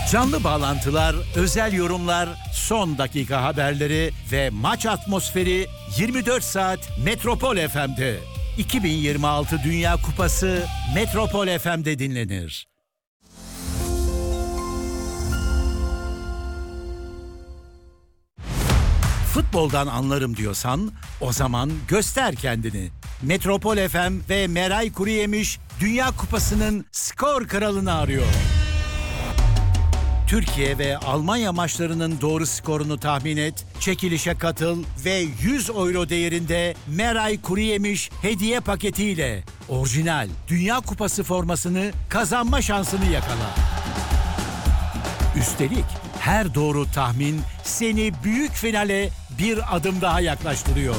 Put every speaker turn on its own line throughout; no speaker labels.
Canlı bağlantılar, özel yorumlar, son dakika haberleri ve maç atmosferi 24 saat Metropol FM'de. 2026 Dünya Kupası Metropol FM'de dinlenir. Futboldan anlarım diyorsan o zaman göster kendini. Metropol FM ve Meray Kuruyemiş Dünya Kupası'nın skor kralını arıyor. Türkiye ve Almanya maçlarının doğru skorunu tahmin et, çekilişe katıl ve 100 euro değerinde Meray Kuruyemiş hediye paketiyle orijinal Dünya Kupası formasını kazanma şansını yakala. Üstelik her doğru tahmin seni büyük finale bir adım daha yaklaştırıyor.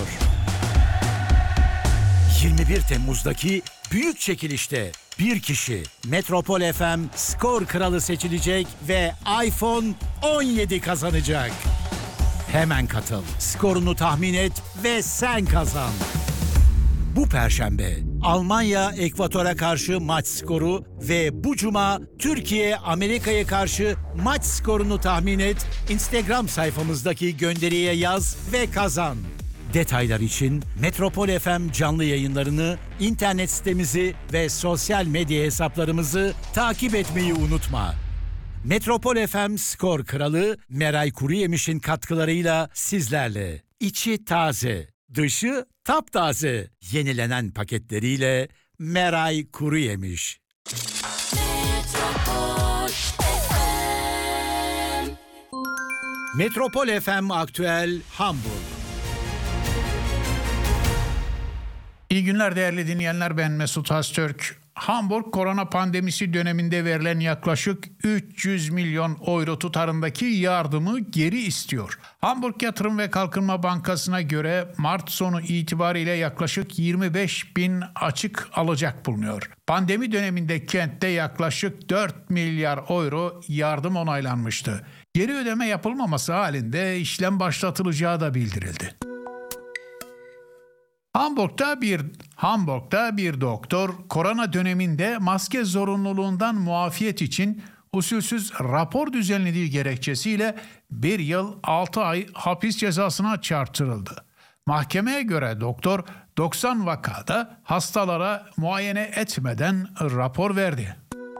21 Temmuz'daki büyük çekilişte bir kişi Metropol FM skor kralı seçilecek ve iPhone 17 kazanacak. Hemen katıl, skorunu tahmin et ve sen kazan. Bu Perşembe Almanya Ekvator'a karşı maç skoru ve bu Cuma Türkiye Amerika'ya karşı maç skorunu tahmin et. Instagram sayfamızdaki gönderiye yaz ve kazan. Detaylar için Metropol FM canlı yayınlarını, internet sitemizi ve sosyal medya hesaplarımızı takip etmeyi unutma. Metropol FM skor kralı Meray Kuruyemiş'in katkılarıyla sizlerle. İçi taze, dışı taptaze. Yenilenen paketleriyle Meray Kuruyemiş. Metropol FM Aktüel Hamburg.
İyi günler değerli dinleyenler, ben Mesut Haztürk. Hamburg korona pandemisi döneminde verilen yaklaşık 300 milyon euro tutarındaki yardımı geri istiyor. Hamburg Yatırım ve Kalkınma Bankası'na göre Mart sonu itibariyle yaklaşık 25 bin açık alacak bulunuyor. Pandemi döneminde kentte yaklaşık 4 milyar euro yardım onaylanmıştı. Geri ödeme yapılmaması halinde işlem başlatılacağı da bildirildi. Hamburg'da bir doktor korona döneminde maske zorunluluğundan muafiyet için usulsüz rapor düzenlediği gerekçesiyle 1 yıl 6 ay hapis cezasına çarptırıldı. Mahkemeye göre doktor 90 vakada hastalara muayene etmeden rapor verdi.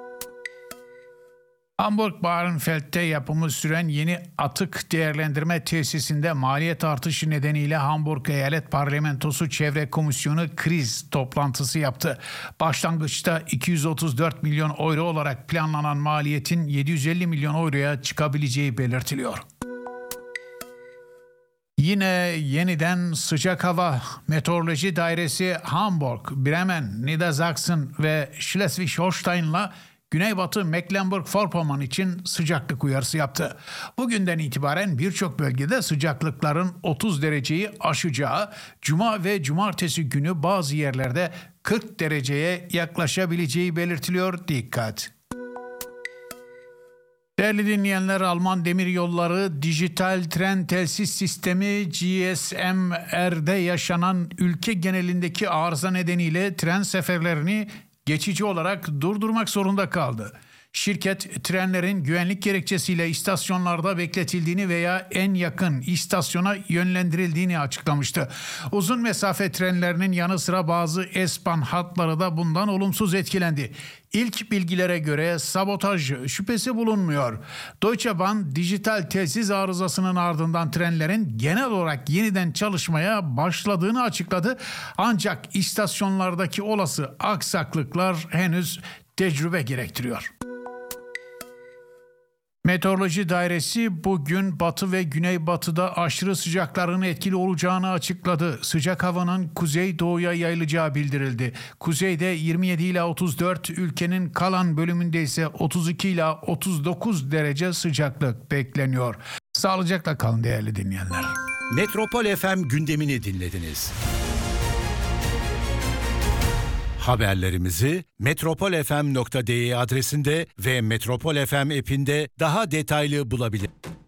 Hamburg-Bahrenfeld'de yapımı süren yeni atık değerlendirme tesisinde maliyet artışı nedeniyle Hamburg Eyalet Parlamentosu Çevre Komisyonu kriz toplantısı yaptı. Başlangıçta 234 milyon euro olarak planlanan maliyetin 750 milyon euroya çıkabileceği belirtiliyor. Yine yeniden sıcak hava. Meteoroloji Dairesi Hamburg, Bremen, Niedersachsen ve Schleswig-Holstein'la Güneybatı Mecklenburg-Vorpommern için sıcaklık uyarısı yaptı. Bugünden itibaren birçok bölgede sıcaklıkların 30 dereceyi aşacağı, cuma ve cumartesi günü bazı yerlerde 40 dereceye yaklaşabileceği belirtiliyor. Dikkat! Değerli dinleyenler, Alman Demiryolları Dijital Tren Telsiz Sistemi GSM-R'de yaşanan ülke genelindeki arıza nedeniyle tren seferlerini geçici olarak durdurmak zorunda kaldı. Şirket trenlerin güvenlik gerekçesiyle istasyonlarda bekletildiğini veya en yakın istasyona yönlendirildiğini açıklamıştı. Uzun mesafe trenlerinin yanı sıra bazı S-Bahn hatları da bundan olumsuz etkilendi. İlk bilgilere göre sabotaj şüphesi bulunmuyor. Deutsche Bahn dijital telsiz arızasının ardından trenlerin genel olarak yeniden çalışmaya başladığını açıkladı. Ancak istasyonlardaki olası aksaklıklar henüz tecrübe gerektiriyor. Meteoroloji Dairesi bugün batı ve güneybatıda aşırı sıcakların etkili olacağını açıkladı. Sıcak havanın kuzeydoğuya yayılacağı bildirildi. Kuzeyde 27 ile 34, ülkenin kalan bölümünde ise 32 ile 39 derece sıcaklık bekleniyor. Sağlıcakla kalın değerli dinleyenler.
Metropol FM gündemini dinlediniz. Haberlerimizi metropolfm.de adresinde ve Metropol FM app'inde daha detaylı bulabilirsiniz.